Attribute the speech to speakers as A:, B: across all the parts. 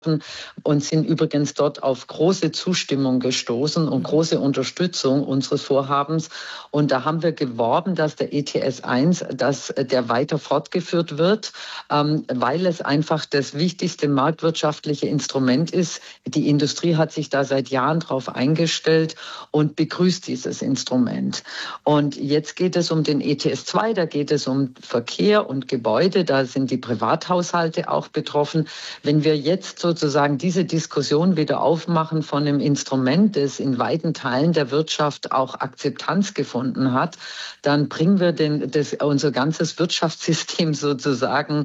A: und sind übrigens dort auf große Zustimmung gestoßen und große Unterstützung unseres Vorhabens. Und da haben wir geworben, dass der ETS 1, dass der weiter fortgeführt wird, weil es einfach das wichtigste marktwirtschaftliche Instrument ist. Die Industrie hat sich da seit Jahren darauf eingestellt und begrüßt dieses Instrument. Und jetzt geht es um den ETS 2, da geht es um Verkehr und Gebäude, da sind die Privathaushalte auch betroffen. Wenn wir jetzt sozusagen diese Diskussion wieder aufmachen von einem Instrument, das in weiten Teilen der Wirtschaft auch Akzeptanz gefunden hat, dann bringen wir unser ganzes Wirtschaftssystem sozusagen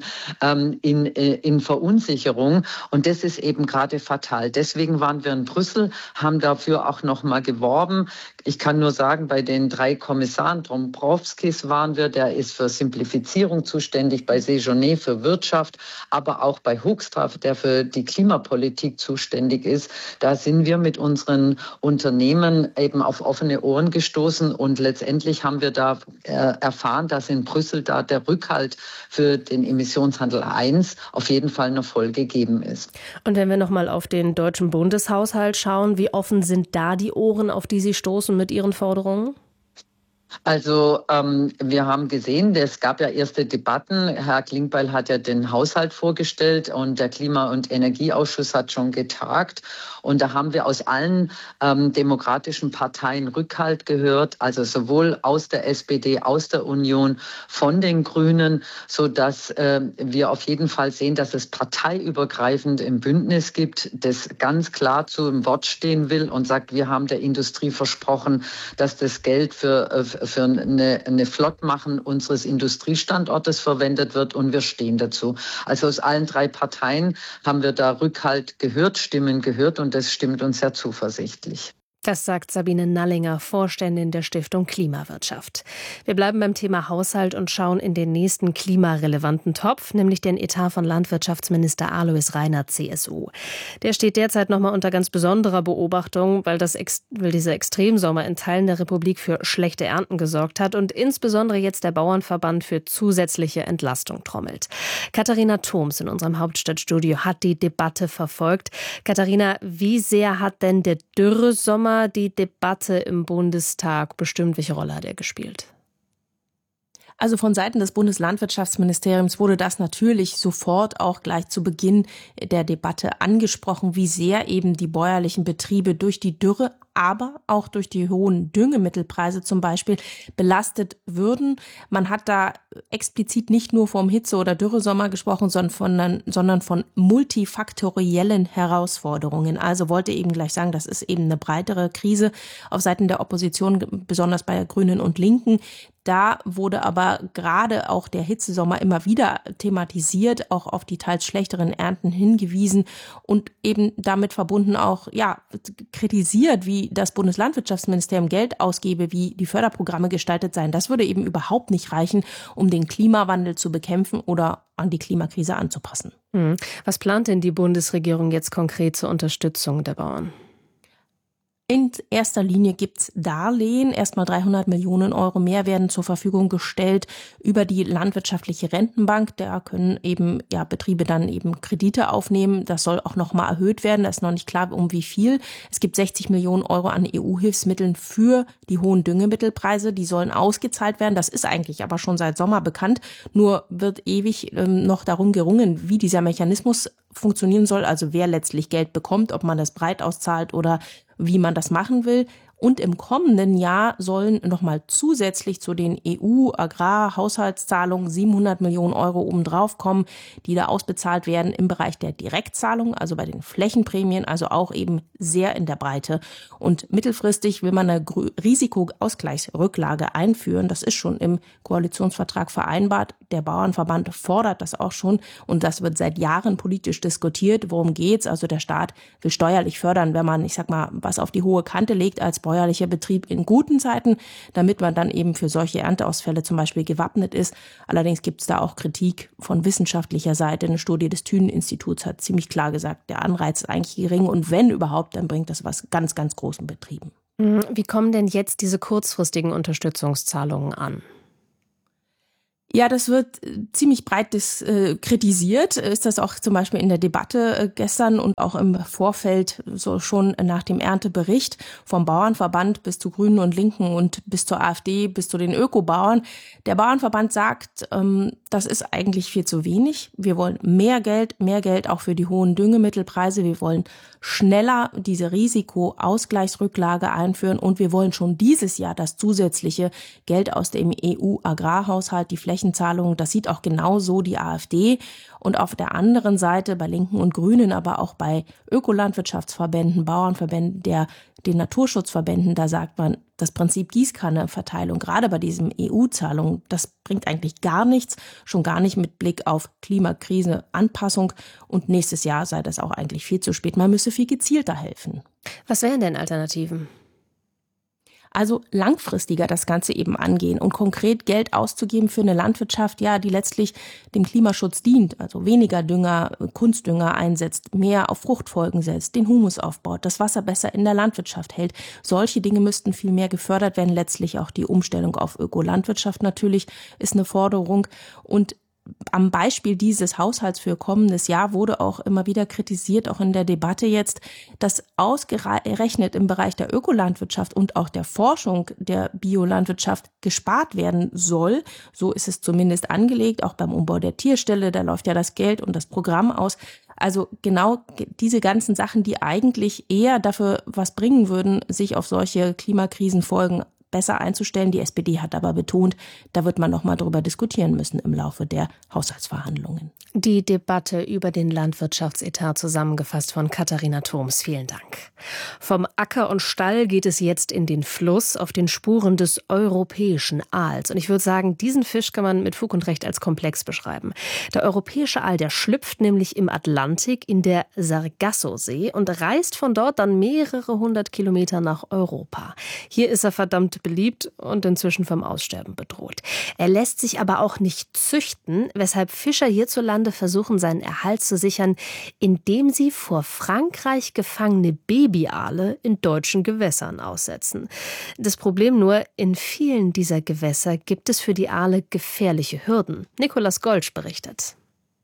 A: in Verunsicherung. Und das ist eben gerade fatal. Deswegen waren wir in Brüssel, haben dafür auch nochmal geworben. Ich kann nur sagen, bei den 3 Kommissaren, Dombrovskis waren wir, der ist für Simplifizierung zuständig, bei Séjourné für Wirtschaft, aber auch bei Hoekstra, der für die Klimapolitik zuständig ist. Da sind wir mit unseren Unternehmen eben auf offene Ohren gestoßen und letztendlich haben wir da erfahren, dass in Brüssel da der Rückhalt für den Emissionshandel 1 auf jeden Fall noch voll gegeben ist.
B: Und wenn wir nochmal auf den deutschen Bundeshaushalt schauen, wie offen sind da die Ohren, auf die Sie stoßen mit Ihren Forderungen?
A: Also wir haben gesehen, es gab ja erste Debatten. Herr Klingbeil hat ja den Haushalt vorgestellt und der Klima- und Energieausschuss hat schon getagt. Und da haben wir aus allen demokratischen Parteien Rückhalt gehört, also sowohl aus der SPD, aus der Union, von den Grünen, sodass wir auf jeden Fall sehen, dass es parteiübergreifend im Bündnis gibt, das ganz klar zum Wort stehen will und sagt, wir haben der Industrie versprochen, dass das Geld für eine Flottmachung unseres Industriestandortes verwendet wird und wir stehen dazu. Also aus allen 3 Parteien haben wir da Rückhalt gehört, Stimmen gehört und das stimmt uns sehr zuversichtlich.
B: Das sagt Sabine Nallinger, Vorständin der Stiftung Klimawirtschaft. Wir bleiben beim Thema Haushalt und schauen in den nächsten klimarelevanten Topf, nämlich den Etat von Landwirtschaftsminister Alois Reinert, CSU. Der steht derzeit nochmal unter ganz besonderer Beobachtung, weil dieser Extremsommer in Teilen der Republik für schlechte Ernten gesorgt hat und insbesondere jetzt der Bauernverband für zusätzliche Entlastung trommelt. Katharina Thoms in unserem Hauptstadtstudio hat die Debatte verfolgt. Katharina, wie sehr hat denn der Dürresommer die Debatte im Bundestag bestimmt? Welche Rolle hat er gespielt?
C: Also von Seiten des Bundeslandwirtschaftsministeriums wurde das natürlich sofort auch gleich zu Beginn der Debatte angesprochen, wie sehr eben die bäuerlichen Betriebe durch die Dürre, aber auch durch die hohen Düngemittelpreise zum Beispiel belastet würden. Man hat da explizit nicht nur vom Hitze- oder Dürresommer gesprochen, sondern von multifaktoriellen Herausforderungen. Also wollte eben gleich sagen, das ist eben eine breitere Krise auf Seiten der Opposition, besonders bei Grünen und Linken. Da wurde aber gerade auch der Hitzesommer immer wieder thematisiert, auch auf die teils schlechteren Ernten hingewiesen und eben damit verbunden auch kritisiert, wie das Bundeslandwirtschaftsministerium Geld ausgebe, wie die Förderprogramme gestaltet seien. Das würde eben überhaupt nicht reichen, um den Klimawandel zu bekämpfen oder an die Klimakrise anzupassen.
B: Was plant denn die Bundesregierung jetzt konkret zur Unterstützung der Bauern?
C: In erster Linie gibt's Darlehen. Erstmal 300 Millionen Euro mehr werden zur Verfügung gestellt über die landwirtschaftliche Rentenbank. Da können eben Betriebe dann eben Kredite aufnehmen. Das soll auch nochmal erhöht werden. Da ist noch nicht klar, um wie viel. Es gibt 60 Millionen Euro an EU-Hilfsmitteln für die hohen Düngemittelpreise. Die sollen ausgezahlt werden. Das ist eigentlich aber schon seit Sommer bekannt. Nur wird ewig noch darum gerungen, wie dieser Mechanismus funktionieren soll. Also wer letztlich Geld bekommt, ob man das breit auszahlt oder wie man das machen will. Und im kommenden Jahr sollen nochmal zusätzlich zu den EU-Agrar-Haushaltszahlungen 700 Millionen Euro obendrauf kommen, die da ausbezahlt werden im Bereich der Direktzahlung, also bei den Flächenprämien, also auch eben sehr in der Breite. Und mittelfristig will man eine Risikoausgleichsrücklage einführen. Das ist schon im Koalitionsvertrag vereinbart. Der Bauernverband fordert das auch schon und das wird seit Jahren politisch diskutiert. Worum geht's? Also der Staat will steuerlich fördern, wenn man, was auf die hohe Kante legt als bäuerlicher Betrieb in guten Zeiten, damit man dann eben für solche Ernteausfälle zum Beispiel gewappnet ist. Allerdings gibt es da auch Kritik von wissenschaftlicher Seite. Eine Studie des Thünen-Instituts hat ziemlich klar gesagt, der Anreiz ist eigentlich gering und wenn überhaupt, dann bringt das was ganz, ganz großen Betrieben.
B: Wie kommen denn jetzt diese kurzfristigen Unterstützungszahlungen an?
C: Ja, das wird ziemlich breit kritisiert. Ist das auch zum Beispiel in der Debatte gestern und auch im Vorfeld so schon nach dem Erntebericht vom Bauernverband bis zu Grünen und Linken und bis zur AfD, bis zu den Ökobauern. Der Bauernverband sagt, das ist eigentlich viel zu wenig. Wir wollen mehr Geld auch für die hohen Düngemittelpreise. Wir wollen schneller diese Risikoausgleichsrücklage einführen und wir wollen schon dieses Jahr das zusätzliche Geld aus dem EU-Agrarhaushalt, die Flächenzahlungen, das sieht auch genau so die AfD. Und auf der anderen Seite bei Linken und Grünen, aber auch bei Ökolandwirtschaftsverbänden, Bauernverbänden, den Naturschutzverbänden, da sagt man, das Prinzip Gießkanneverteilung, gerade bei diesen EU-Zahlungen, das bringt eigentlich gar nichts, schon gar nicht mit Blick auf Klimakrise, Anpassung. Und nächstes Jahr sei das auch eigentlich viel zu spät. Man müsse viel gezielter helfen.
B: Was wären denn Alternativen?
C: Also langfristiger das Ganze eben angehen und konkret Geld auszugeben für eine Landwirtschaft, ja, die letztlich dem Klimaschutz dient, also weniger Dünger, Kunstdünger einsetzt, mehr auf Fruchtfolgen setzt, den Humus aufbaut, das Wasser besser in der Landwirtschaft hält. Solche Dinge müssten viel mehr gefördert werden. Letztlich auch die Umstellung auf Ökolandwirtschaft natürlich ist eine Forderung. Und am Beispiel dieses Haushalts für kommendes Jahr wurde auch immer wieder kritisiert, auch in der Debatte jetzt, dass ausgerechnet im Bereich der Ökolandwirtschaft und auch der Forschung der Biolandwirtschaft gespart werden soll. So ist es zumindest angelegt, auch beim Umbau der Tierställe, da läuft ja das Geld und das Programm aus. Also genau diese ganzen Sachen, die eigentlich eher dafür was bringen würden, sich auf solche Klimakrisenfolgen besser einzustellen. Die SPD hat aber betont, da wird man noch mal drüber diskutieren müssen im Laufe der Haushaltsverhandlungen.
B: Die Debatte über den Landwirtschaftsetat zusammengefasst von Katharina Thoms. Vielen Dank. Vom Acker und Stall geht es jetzt in den Fluss auf den Spuren des europäischen Aals. Und ich würde sagen, diesen Fisch kann man mit Fug und Recht als komplex beschreiben. Der europäische Aal, der schlüpft nämlich im Atlantik in der Sargassosee und reist von dort dann mehrere hundert Kilometer nach Europa. Hier ist er verdammt beliebt und inzwischen vom Aussterben bedroht. Er lässt sich aber auch nicht züchten, weshalb Fischer hierzulande versuchen, seinen Erhalt zu sichern, indem sie vor Frankreich gefangene Babyaale in deutschen Gewässern aussetzen. Das Problem nur, in vielen dieser Gewässer gibt es für die Aale gefährliche Hürden. Nikolaus Golsch berichtet.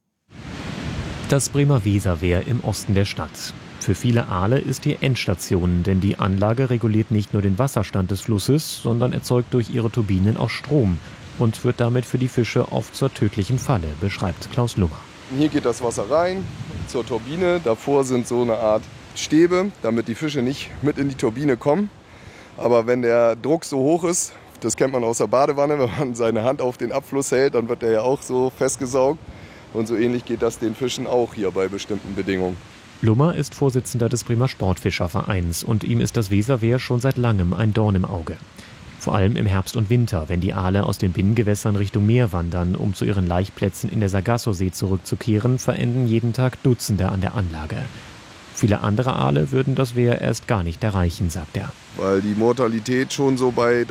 D: Das Bremer Weserwehr im Osten der Stadt. Für viele Aale ist die Endstation, denn die Anlage reguliert nicht nur den Wasserstand des Flusses, sondern erzeugt durch ihre Turbinen auch Strom und wird damit für die Fische oft zur tödlichen Falle, beschreibt Klaus Lummer.
E: Hier geht das Wasser rein zur Turbine. Davor sind so eine Art Stäbe, damit die Fische nicht mit in die Turbine kommen. Aber wenn der Druck so hoch ist, das kennt man aus der Badewanne, wenn man seine Hand auf den Abfluss hält, dann wird der ja auch so festgesaugt. Und so ähnlich geht das den Fischen auch hier bei bestimmten Bedingungen.
D: Lummer ist Vorsitzender des Bremer Sportfischervereins und ihm ist das Weserwehr schon seit langem ein Dorn im Auge. Vor allem im Herbst und Winter, wenn die Aale aus den Binnengewässern Richtung Meer wandern, um zu ihren Laichplätzen in der Sargassosee zurückzukehren, verenden jeden Tag Dutzende an der Anlage. Viele andere Aale würden das Wehr erst gar nicht erreichen, sagt er.
E: Weil die Mortalität schon so bei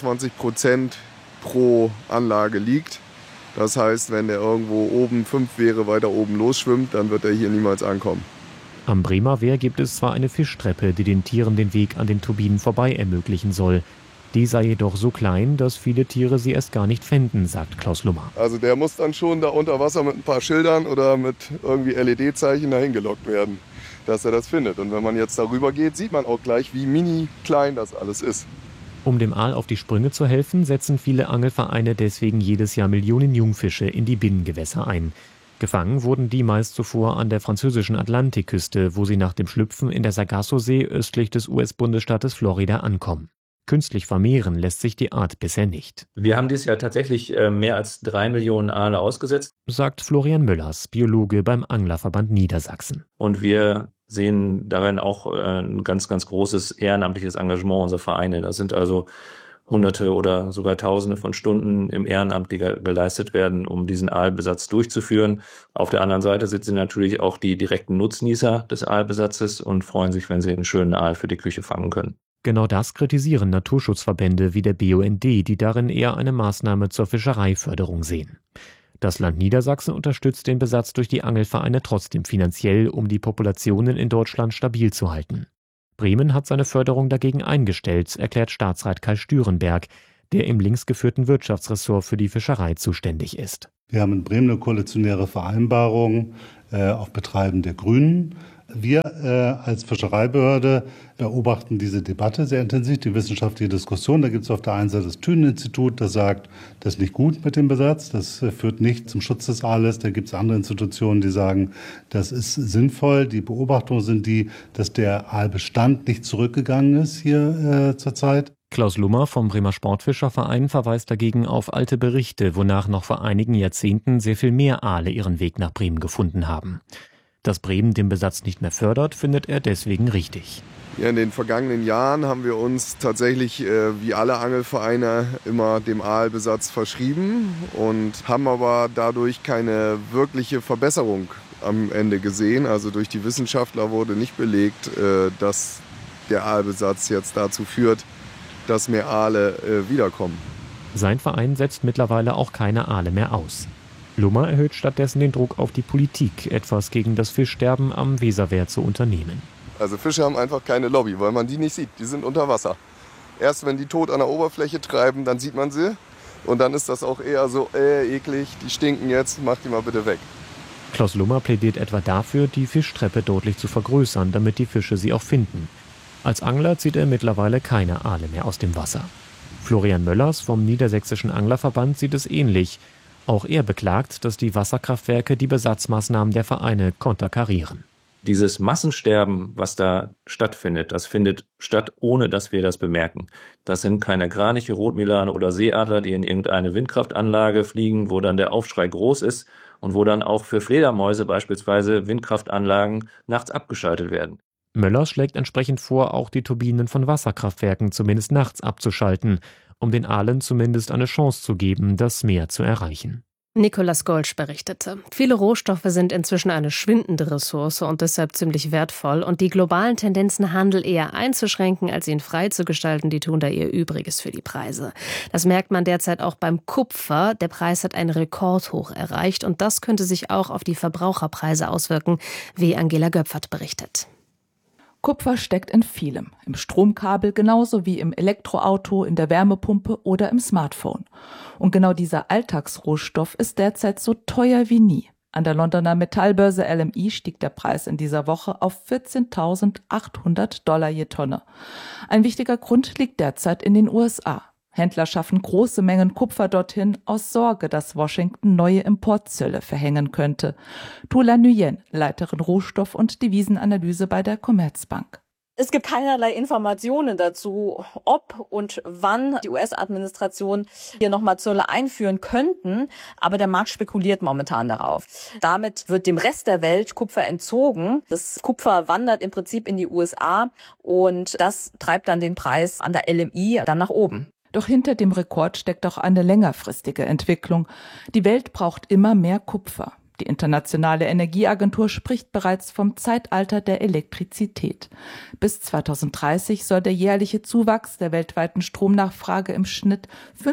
E: 23% pro Anlage liegt. Das heißt, wenn der irgendwo oben 5 wäre, weiter oben losschwimmt, dann wird er hier niemals ankommen.
D: Am Bremer Wehr gibt es zwar eine Fischtreppe, die den Tieren den Weg an den Turbinen vorbei ermöglichen soll. Die sei jedoch so klein, dass viele Tiere sie erst gar nicht fänden, sagt Klaus Lummer.
E: Also der muss dann schon da unter Wasser mit ein paar Schildern oder mit irgendwie LED-Zeichen dahin gelockt werden, dass er das findet. Und wenn man jetzt darüber geht, sieht man auch gleich, wie mini klein das alles ist.
D: Um dem Aal auf die Sprünge zu helfen, setzen viele Angelvereine deswegen jedes Jahr Millionen Jungfische in die Binnengewässer ein. Gefangen wurden die meist zuvor an der französischen Atlantikküste, wo sie nach dem Schlüpfen in der Sargassosee östlich des US-Bundesstaates Florida ankommen. Künstlich vermehren lässt sich die Art bisher nicht.
F: Wir haben dieses Jahr tatsächlich mehr als 3 Millionen Aale ausgesetzt,
D: sagt Florian Möllers, Biologe beim Anglerverband Niedersachsen.
F: Und wir sehen darin auch ein ganz, ganz großes ehrenamtliches Engagement unserer Vereine. Das sind also Hunderte oder sogar Tausende von Stunden im Ehrenamt, die geleistet werden, um diesen Aalbesatz durchzuführen. Auf der anderen Seite sind sie natürlich auch die direkten Nutznießer des Aalbesatzes und freuen sich, wenn sie einen schönen Aal für die Küche fangen können.
D: Genau das kritisieren Naturschutzverbände wie der BUND, die darin eher eine Maßnahme zur Fischereiförderung sehen. Das Land Niedersachsen unterstützt den Besatz durch die Angelvereine trotzdem finanziell, um die Populationen in Deutschland stabil zu halten. Bremen hat seine Förderung dagegen eingestellt, erklärt Staatsrat Kai Stürenberg. der im links geführten Wirtschaftsressort für die Fischerei zuständig ist.
G: Wir haben in Bremen eine koalitionäre Vereinbarung auf Betreiben der Grünen. Wir als Fischereibehörde beobachten diese Debatte sehr intensiv, die wissenschaftliche Diskussion. Da gibt es auf der einen Seite das Thünen-Institut, das sagt, das ist nicht gut mit dem Besatz, das führt nicht zum Schutz des Aales. Da gibt es andere Institutionen, die sagen, das ist sinnvoll. Die Beobachtungen sind die, dass der Aalbestand nicht zurückgegangen ist hier zurzeit.
D: Klaus Lummer vom Bremer Sportfischerverein verweist dagegen auf alte Berichte, wonach noch vor einigen Jahrzehnten sehr viel mehr Aale ihren Weg nach Bremen gefunden haben. Dass Bremen den Besatz nicht mehr fördert, findet er deswegen richtig.
E: Ja, in den vergangenen Jahren haben wir uns tatsächlich wie alle Angelvereine immer dem Aalbesatz verschrieben und haben aber dadurch keine wirkliche Verbesserung am Ende gesehen. Also durch die Wissenschaftler wurde nicht belegt, dass der Aalbesatz jetzt dazu führt, dass mehr Aale wiederkommen.
D: Sein Verein setzt mittlerweile auch keine Aale mehr aus. Lummer erhöht stattdessen den Druck auf die Politik, etwas gegen das Fischsterben am Weserwehr zu unternehmen.
E: Also Fische haben einfach keine Lobby, weil man die nicht sieht. Die sind unter Wasser. Erst wenn die tot an der Oberfläche treiben, dann sieht man sie. Und dann ist das auch eher so, eklig, die stinken jetzt, mach die mal bitte weg.
D: Klaus Lummer plädiert etwa dafür, die Fischtreppe deutlich zu vergrößern, damit die Fische sie auch finden. Als Angler zieht er mittlerweile keine Aale mehr aus dem Wasser. Florian Möllers vom Niedersächsischen Anglerverband sieht es ähnlich. Auch er beklagt, dass die Wasserkraftwerke die Besatzmaßnahmen der Vereine konterkarieren.
F: Dieses Massensterben, was da stattfindet, das findet statt, ohne dass wir das bemerken. Das sind keine Kraniche, Rotmilane oder Seeadler, die in irgendeine Windkraftanlage fliegen, wo dann der Aufschrei groß ist und wo dann auch für Fledermäuse beispielsweise Windkraftanlagen nachts abgeschaltet werden.
D: Möllers schlägt entsprechend vor, auch die Turbinen von Wasserkraftwerken zumindest nachts abzuschalten, um den Aalen zumindest eine Chance zu geben, das Meer zu erreichen.
B: Nicolas Golsch berichtete. Viele Rohstoffe sind inzwischen eine schwindende Ressource und deshalb ziemlich wertvoll. Und die globalen Tendenzen, Handel eher einzuschränken, als ihn freizugestalten, die tun da ihr Übriges für die Preise. Das merkt man derzeit auch beim Kupfer. Der Preis hat einen Rekordhoch erreicht und das könnte sich auch auf die Verbraucherpreise auswirken, wie Angela Göpfert berichtet.
H: Kupfer steckt in vielem, im Stromkabel genauso wie im Elektroauto, in der Wärmepumpe oder im Smartphone. Und genau dieser Alltagsrohstoff ist derzeit so teuer wie nie. An der Londoner Metallbörse LME stieg der Preis in dieser Woche auf $14.800 je Tonne. Ein wichtiger Grund liegt derzeit in den USA. Händler schaffen große Mengen Kupfer dorthin aus Sorge, dass Washington neue Importzölle verhängen könnte. Tula Nguyen, Leiterin Rohstoff- und Devisenanalyse bei der Commerzbank.
I: Es gibt keinerlei Informationen dazu, ob und wann die US-Administration hier nochmal Zölle einführen könnten. Aber der Markt spekuliert momentan darauf. Damit wird dem Rest der Welt Kupfer entzogen. Das Kupfer wandert im Prinzip in die USA und das treibt dann den Preis an der LME dann nach oben.
H: Doch hinter dem Rekord steckt auch eine längerfristige Entwicklung. Die Welt braucht immer mehr Kupfer. Die Internationale Energieagentur spricht bereits vom Zeitalter der Elektrizität. Bis 2030 soll der jährliche Zuwachs der weltweiten Stromnachfrage im Schnitt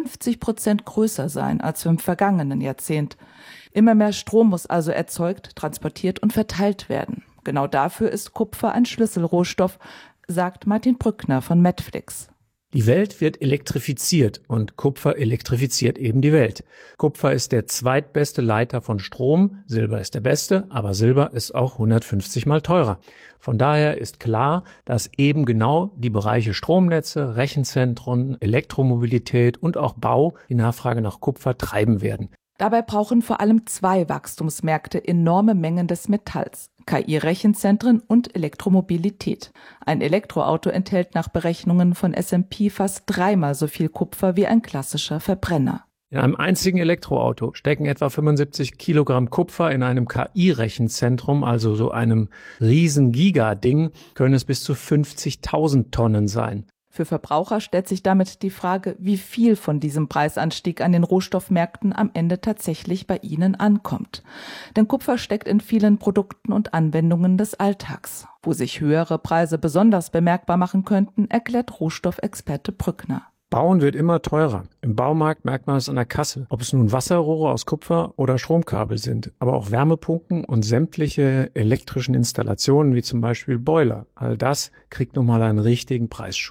H: 50% größer sein als im vergangenen Jahrzehnt. Immer mehr Strom muss also erzeugt, transportiert und verteilt werden. Genau dafür ist Kupfer ein Schlüsselrohstoff, sagt Martin Brückner von Netflix.
J: Die Welt wird elektrifiziert und Kupfer elektrifiziert eben die Welt. Kupfer ist der zweitbeste Leiter von Strom, Silber ist der beste, aber Silber ist auch 150 mal teurer. Von daher ist klar, dass eben genau die Bereiche Stromnetze, Rechenzentren, Elektromobilität und auch Bau die Nachfrage nach Kupfer treiben werden.
H: Dabei brauchen vor allem zwei Wachstumsmärkte enorme Mengen des Metalls: KI-Rechenzentren und Elektromobilität. Ein Elektroauto enthält nach Berechnungen von S&P fast 3-mal so viel Kupfer wie ein klassischer Verbrenner.
J: In einem einzigen Elektroauto stecken etwa 75 Kilogramm Kupfer. In einem KI-Rechenzentrum, also so einem riesen Giga-Ding, können es bis zu 50.000 Tonnen sein.
H: Für Verbraucher stellt sich damit die Frage, wie viel von diesem Preisanstieg an den Rohstoffmärkten am Ende tatsächlich bei ihnen ankommt. Denn Kupfer steckt in vielen Produkten und Anwendungen des Alltags. Wo sich höhere Preise besonders bemerkbar machen könnten, erklärt Rohstoffexperte Brückner.
J: Bauen wird immer teurer. Im Baumarkt merkt man es an der Kasse, ob es nun Wasserrohre aus Kupfer oder Stromkabel sind, aber auch Wärmepumpen und sämtliche elektrischen Installationen wie zum Beispiel Boiler. All das kriegt nochmal einen richtigen Preisschub.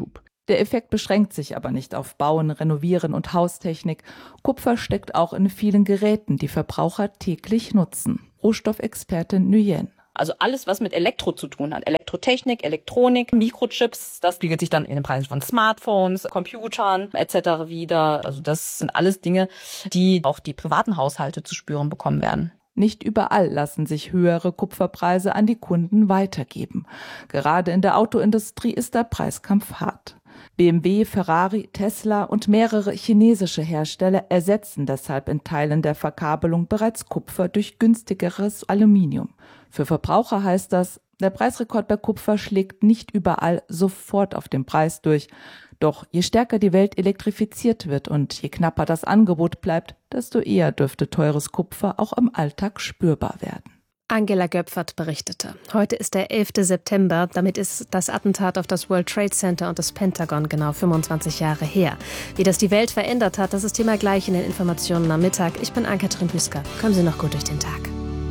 H: Der Effekt beschränkt sich aber nicht auf Bauen, Renovieren und Haustechnik. Kupfer steckt auch in vielen Geräten, die Verbraucher täglich nutzen. Rohstoffexpertin Nguyen.
I: Also alles, was mit Elektro zu tun hat, Elektrotechnik, Elektronik, Mikrochips, das spiegelt sich dann in den Preisen von Smartphones, Computern etc. wieder. Also das sind alles Dinge, die auch die privaten Haushalte zu spüren bekommen werden.
H: Nicht überall lassen sich höhere Kupferpreise an die Kunden weitergeben. Gerade in der Autoindustrie ist der Preiskampf hart. BMW, Ferrari, Tesla und mehrere chinesische Hersteller ersetzen deshalb in Teilen der Verkabelung bereits Kupfer durch günstigeres Aluminium. Für Verbraucher heißt das, der Preisrekord bei Kupfer schlägt nicht überall sofort auf den Preis durch. Doch je stärker die Welt elektrifiziert wird und je knapper das Angebot bleibt, desto eher dürfte teures Kupfer auch im Alltag spürbar werden.
B: Angela Göpfert berichtete. Heute ist der 11. September. Damit ist das Attentat auf das World Trade Center und das Pentagon genau 25 Jahre her. Wie das die Welt verändert hat, das ist Thema gleich in den Informationen am Mittag. Ich bin Ann-Kathrin Büsker. Kommen Sie noch gut durch den Tag.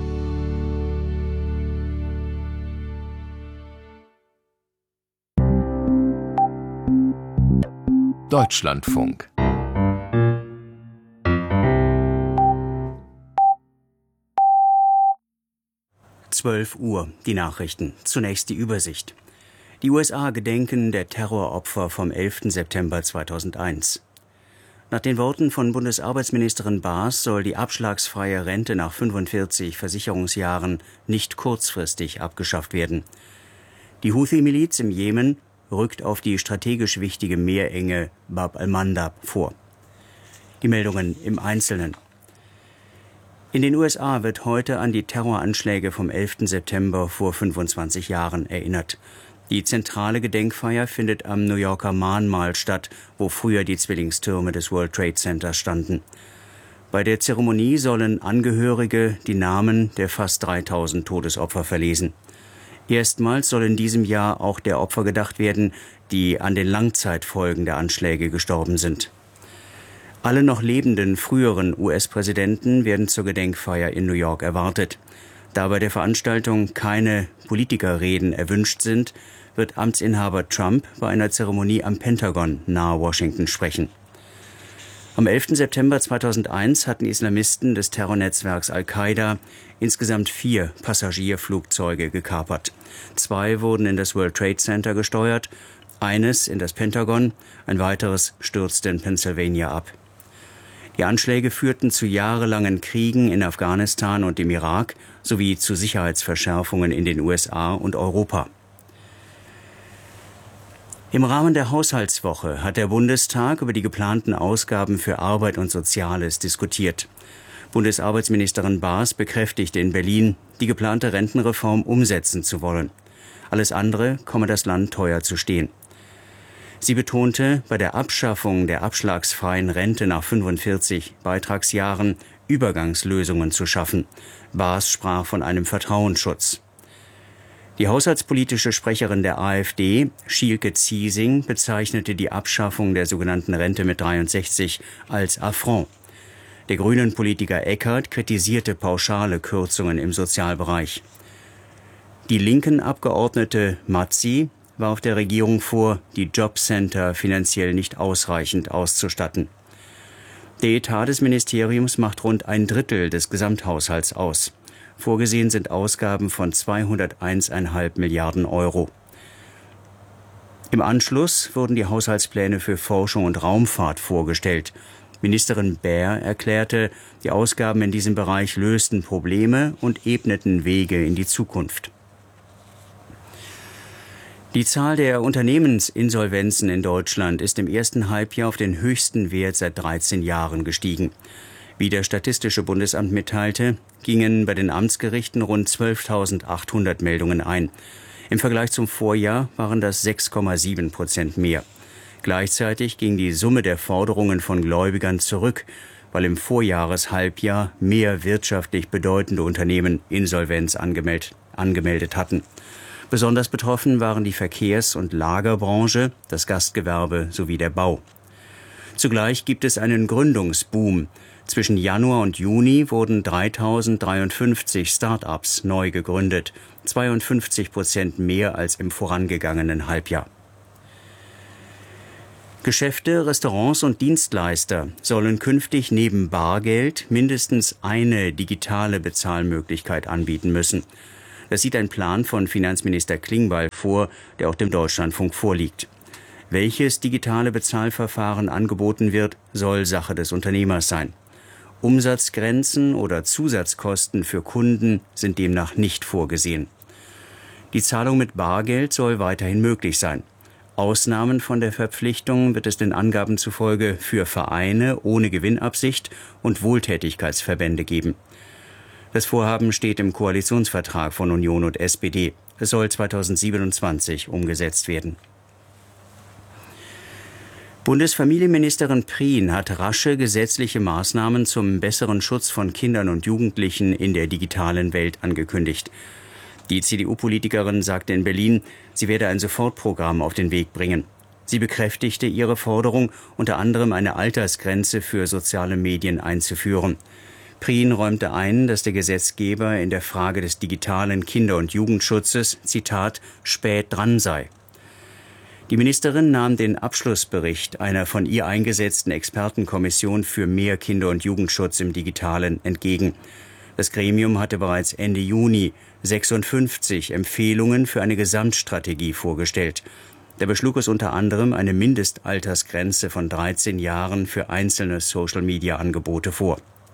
K: Deutschlandfunk. Uhr, die Nachrichten. Zunächst die Übersicht. Die USA gedenken der Terroropfer vom 11. September 2001. Nach den Worten von Bundesarbeitsministerin Baas soll die abschlagsfreie Rente nach 45 Versicherungsjahren nicht kurzfristig abgeschafft werden. Die Houthi-Miliz im Jemen rückt auf die strategisch wichtige Meerenge Bab al-Mandab vor. Die Meldungen im Einzelnen. In den USA wird heute an die Terroranschläge vom 11. September vor 25 Jahren erinnert. Die zentrale Gedenkfeier findet am New Yorker Mahnmal statt, wo früher die Zwillingstürme des World Trade Center standen. Bei der Zeremonie sollen Angehörige die Namen der fast 3000 Todesopfer verlesen. Erstmals soll in diesem Jahr auch der Opfer gedacht werden, die an den Langzeitfolgen der Anschläge gestorben sind. Alle noch lebenden früheren US-Präsidenten werden zur Gedenkfeier in New York erwartet. Da bei der Veranstaltung keine Politikerreden erwünscht sind, wird Amtsinhaber Trump bei einer Zeremonie am Pentagon nahe Washington sprechen. Am 11. September 2001 hatten Islamisten des Terrornetzwerks Al-Qaida insgesamt 4 Passagierflugzeuge gekapert. 2 wurden in das World Trade Center gesteuert, eines in das Pentagon, ein weiteres stürzte in Pennsylvania ab. Die Anschläge führten zu jahrelangen Kriegen in Afghanistan und dem Irak sowie zu Sicherheitsverschärfungen in den USA und Europa. Im Rahmen der Haushaltswoche hat der Bundestag über die geplanten Ausgaben für Arbeit und Soziales diskutiert. Bundesarbeitsministerin Baas bekräftigte in Berlin, die geplante Rentenreform umsetzen zu wollen. Alles andere komme das Land teuer zu stehen. Sie betonte, bei der Abschaffung der abschlagsfreien Rente nach 45 Beitragsjahren Übergangslösungen zu schaffen. Baas sprach von einem Vertrauensschutz. Die haushaltspolitische Sprecherin der AfD, Schielke Ziesing, bezeichnete die Abschaffung der sogenannten Rente mit 63 als Affront. Der Grünen-Politiker Eckert kritisierte pauschale Kürzungen im Sozialbereich. Die linken Abgeordnete Mazzi warf der Regierung vor, die Jobcenter finanziell nicht ausreichend auszustatten. Der Etat des Ministeriums macht rund 1/3 des Gesamthaushalts aus. Vorgesehen sind Ausgaben von 201,5 Milliarden Euro. Im Anschluss wurden die Haushaltspläne für Forschung und Raumfahrt vorgestellt. Ministerin Baer erklärte, die Ausgaben in diesem Bereich lösten Probleme und ebneten Wege in die Zukunft. Die Zahl der Unternehmensinsolvenzen in Deutschland ist im ersten Halbjahr auf den höchsten Wert seit 13 Jahren gestiegen. Wie das Statistische Bundesamt mitteilte, gingen bei den Amtsgerichten rund 12.800 Meldungen ein. Im Vergleich zum Vorjahr waren das 6,7% mehr. Gleichzeitig ging die Summe der Forderungen von Gläubigern zurück, weil im Vorjahreshalbjahr mehr wirtschaftlich bedeutende Unternehmen Insolvenz angemeldet hatten. Besonders betroffen waren die Verkehrs- und Lagerbranche, das Gastgewerbe sowie der Bau. Zugleich gibt es einen Gründungsboom. Zwischen Januar und Juni wurden 3.053 Start-ups neu gegründet, 52% mehr als im vorangegangenen Halbjahr. Geschäfte, Restaurants und Dienstleister sollen künftig neben Bargeld mindestens eine digitale Bezahlmöglichkeit anbieten müssen. Das sieht ein Plan von Finanzminister Klingbeil vor, der auch dem Deutschlandfunk vorliegt. Welches digitale Bezahlverfahren angeboten wird, soll Sache des Unternehmers sein. Umsatzgrenzen oder Zusatzkosten für Kunden sind demnach nicht vorgesehen. Die Zahlung mit Bargeld soll weiterhin möglich sein. Ausnahmen von der Verpflichtung wird es den Angaben zufolge für Vereine ohne Gewinnabsicht und Wohltätigkeitsverbände geben. Das Vorhaben steht im Koalitionsvertrag von Union und SPD. Es soll 2027 umgesetzt werden. Bundesfamilienministerin Prien hat rasche gesetzliche Maßnahmen zum besseren Schutz von Kindern und Jugendlichen in der digitalen Welt angekündigt. Die CDU-Politikerin sagte in Berlin, sie werde ein Sofortprogramm auf den Weg bringen. Sie bekräftigte ihre Forderung, unter anderem eine Altersgrenze für soziale Medien einzuführen. Prien räumte ein, dass der Gesetzgeber in der Frage des digitalen Kinder- und Jugendschutzes, Zitat, spät dran sei. Die Ministerin nahm den Abschlussbericht einer von ihr eingesetzten Expertenkommission für mehr Kinder- und Jugendschutz im Digitalen entgegen. Das Gremium hatte bereits Ende Juni 56 Empfehlungen für eine Gesamtstrategie vorgestellt. Dabei schlug es unter anderem eine Mindestaltersgrenze von 13 Jahren für einzelne Social-Media-Angebote vor.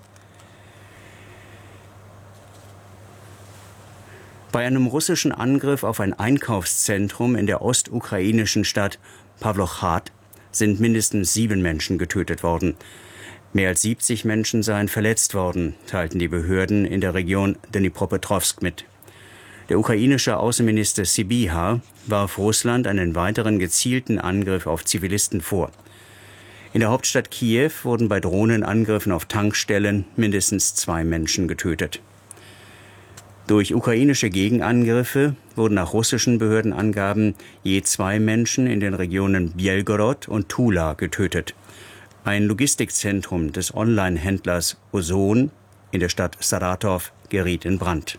K: Bei einem russischen Angriff auf ein Einkaufszentrum in der ostukrainischen Stadt Pawlochrad sind mindestens 7 Menschen getötet worden. Mehr als 70 Menschen seien verletzt worden, teilten die Behörden in der Region Dnipropetrovsk mit. Der ukrainische Außenminister Sybiha warf Russland einen weiteren gezielten Angriff auf Zivilisten vor. In der Hauptstadt Kiew wurden bei Drohnenangriffen auf Tankstellen mindestens 2 Menschen getötet. Durch ukrainische Gegenangriffe wurden nach russischen Behördenangaben je 2 Menschen in den Regionen Belgorod und Tula getötet. Ein Logistikzentrum des Online-Händlers Ozon in der Stadt Saratow geriet in Brand.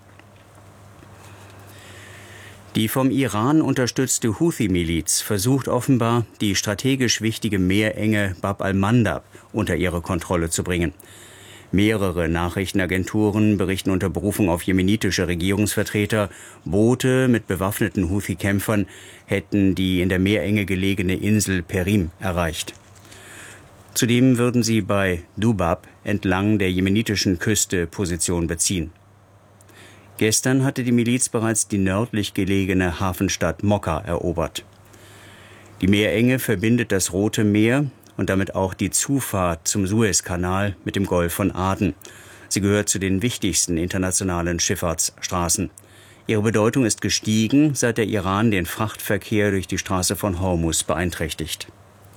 K: Die vom Iran unterstützte Houthi-Miliz versucht offenbar, die strategisch wichtige Meerenge Bab al-Mandab unter ihre Kontrolle zu bringen. Mehrere Nachrichtenagenturen berichten unter Berufung auf jemenitische Regierungsvertreter, Boote mit bewaffneten Houthi-Kämpfern hätten die in der Meerenge gelegene Insel Perim erreicht. Zudem würden sie bei Dubab entlang der jemenitischen Küste Position beziehen. Gestern hatte die Miliz bereits die nördlich gelegene Hafenstadt Mokka erobert. Die Meerenge verbindet das Rote Meer und damit auch die Zufahrt zum Suezkanal mit dem Golf von Aden. Sie gehört zu den wichtigsten internationalen Schifffahrtsstraßen. Ihre Bedeutung ist gestiegen, seit der Iran den Frachtverkehr durch die Straße von Hormuz beeinträchtigt.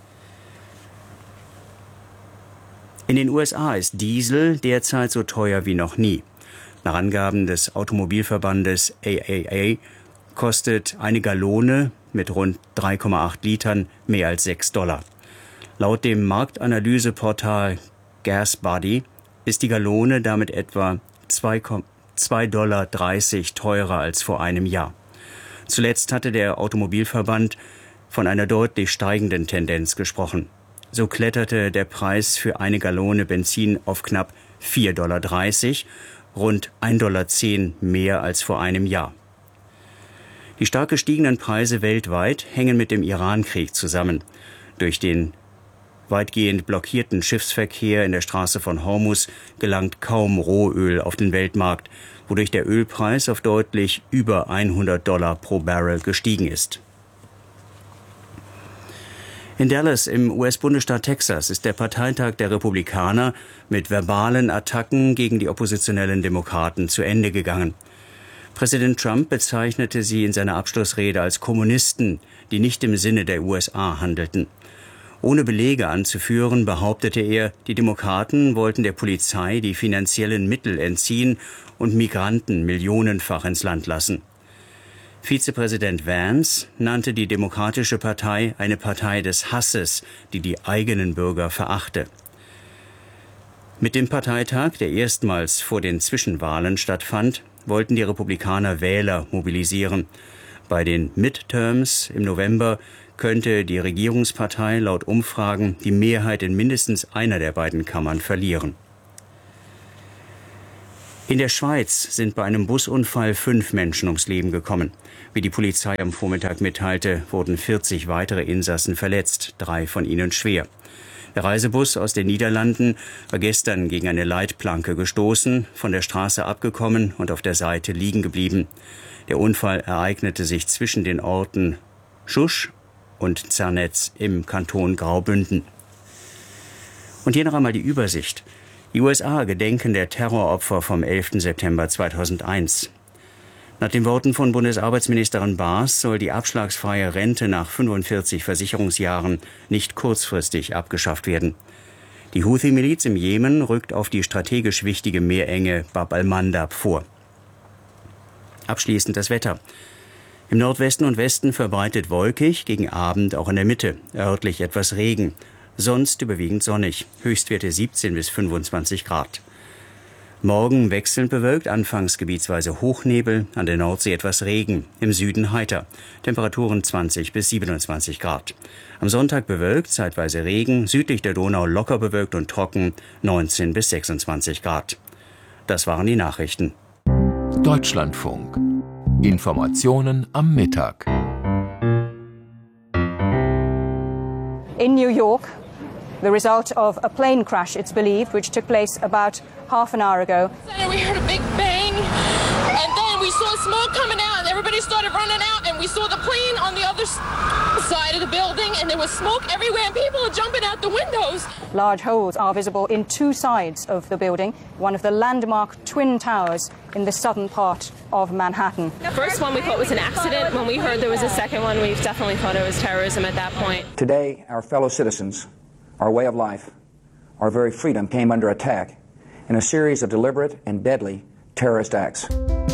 K: In den USA ist Diesel derzeit so teuer wie noch nie. Nach Angaben des Automobilverbandes AAA kostet eine Gallone mit rund 3,8 Litern mehr als $6. Laut dem Marktanalyseportal GasBuddy ist die Gallone damit etwa $2,30 teurer als vor einem Jahr. Zuletzt hatte der Automobilverband von einer deutlich steigenden Tendenz gesprochen. So kletterte der Preis für eine Gallone Benzin auf knapp $4,30, rund $1,10 mehr als vor einem Jahr. Die stark gestiegenen Preise weltweit hängen mit dem Iran-Krieg zusammen. Durch den weitgehend blockierten Schiffsverkehr in der Straße von Hormuz gelangt kaum Rohöl auf den Weltmarkt, wodurch der Ölpreis auf deutlich über $100 pro Barrel gestiegen ist. In Dallas im US-Bundesstaat Texas ist der Parteitag der Republikaner mit verbalen Attacken gegen die oppositionellen Demokraten zu Ende gegangen. Präsident Trump bezeichnete sie in seiner Abschlussrede als Kommunisten, die nicht im Sinne der USA handelten. Ohne Belege anzuführen, behauptete er, die Demokraten wollten der Polizei die finanziellen Mittel entziehen und Migranten millionenfach ins Land lassen. Vizepräsident Vance nannte die Demokratische Partei eine Partei des Hasses, die die eigenen Bürger verachte. Mit dem Parteitag, der erstmals vor den Zwischenwahlen stattfand, wollten die Republikaner Wähler mobilisieren. Bei den Midterms im November könnte die Regierungspartei laut Umfragen die Mehrheit in mindestens einer der beiden Kammern verlieren. In der Schweiz sind bei einem Busunfall 5 Menschen ums Leben gekommen. Wie die Polizei am Vormittag mitteilte, wurden 40 weitere Insassen verletzt, 3 von ihnen schwer. Der Reisebus aus den Niederlanden war gestern gegen eine Leitplanke gestoßen, von der Straße abgekommen und auf der Seite liegen geblieben. Der Unfall ereignete sich zwischen den Orten Schusch und Zernetz im Kanton Graubünden. Und hier noch einmal die Übersicht. Die USA gedenken der Terroropfer vom 11. September 2001. Nach den Worten von Bundesarbeitsministerin Baas soll die abschlagsfreie Rente nach 45 Versicherungsjahren nicht kurzfristig abgeschafft werden. Die Houthi-Miliz im Jemen rückt auf die strategisch wichtige Meerenge Bab al-Mandab vor. Abschließend das Wetter. Im Nordwesten und Westen verbreitet wolkig, gegen Abend auch in der Mitte, örtlich etwas Regen. Sonst überwiegend sonnig, Höchstwerte 17 bis 25 Grad. Morgen wechselnd bewölkt, anfangs gebietsweise Hochnebel, an der Nordsee etwas Regen, im Süden heiter, Temperaturen 20 bis 27 Grad. Am Sonntag bewölkt, zeitweise Regen, südlich der Donau locker bewölkt und trocken, 19 bis 26 Grad. Das waren die Nachrichten.
L: Deutschlandfunk. Informationen am Mittag.
M: In New York, the result of a plane crash, it's believed, which took place about half an hour ago.
N: We heard a big bang, and then we saw smoke coming out, and everybody started running out, and we saw the plane on the other side of the building, and there was smoke everywhere, and people are jumping out the windows.
M: Large holes are visible in 2 sides of the building, one of the landmark Twin Towers in the southern part of Manhattan.
O: The first one we thought was an accident. When we heard there was a second one, we definitely thought it was terrorism at that point.
P: Today, our fellow citizens, our way of life, our very freedom came under attack in a series of deliberate and deadly terrorist acts.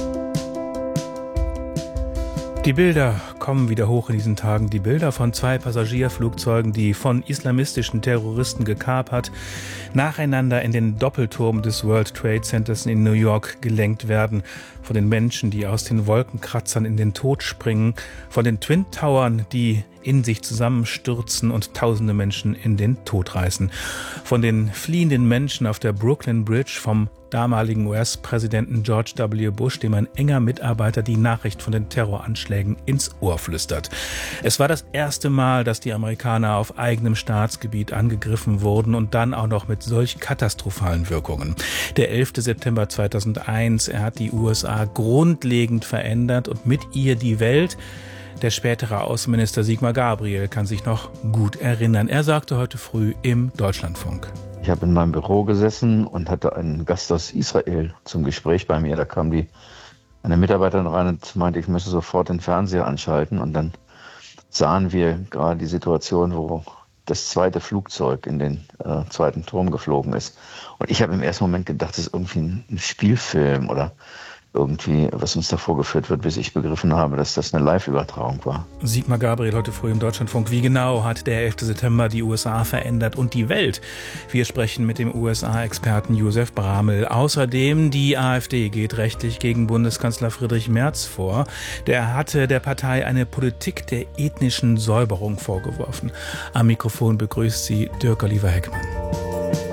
Q: Die Bilder kommen wieder hoch in diesen Tagen. Die Bilder von 2 Passagierflugzeugen, die von islamistischen Terroristen gekapert, nacheinander in den Doppelturm des World Trade Centers in New York gelenkt werden. Von den Menschen, die aus den Wolkenkratzern in den Tod springen. Von den Twin Towern, die in sich zusammenstürzen und tausende Menschen in den Tod reißen. Von den fliehenden Menschen auf der Brooklyn Bridge, vom damaligen US-Präsidenten George W. Bush, dem ein enger Mitarbeiter die Nachricht von den Terroranschlägen ins Ohr flüstert. Es war das erste Mal, dass die Amerikaner auf eigenem Staatsgebiet angegriffen wurden und dann auch noch mit solch katastrophalen Wirkungen. Der 11. September 2001, er hat die USA grundlegend verändert und mit ihr die Welt. Der spätere Außenminister Sigmar Gabriel kann sich noch gut erinnern. Er sagte heute früh im Deutschlandfunk:
R: Ich habe in meinem Büro gesessen und hatte einen Gast aus Israel zum Gespräch bei mir. Da kam eine Mitarbeiterin rein und meinte, ich müsse sofort den Fernseher anschalten. Und dann sahen wir gerade die Situation, wo das 2. Flugzeug in den 2. Turm geflogen ist. Und ich habe im ersten Moment gedacht, das ist irgendwie ein Spielfilm oder irgendwie, was uns da vorgeführt wird, bis ich begriffen habe, dass das eine Live-Übertragung war.
Q: Sigmar Gabriel heute früh im Deutschlandfunk. Wie genau hat der 11. September die USA verändert und die Welt? Wir sprechen mit dem USA-Experten Josef Bramel. Außerdem, die AfD geht rechtlich gegen Bundeskanzler Friedrich Merz vor. Der hatte der Partei eine Politik der ethnischen Säuberung vorgeworfen. Am Mikrofon begrüßt sie Dirk Oliver Heckmann.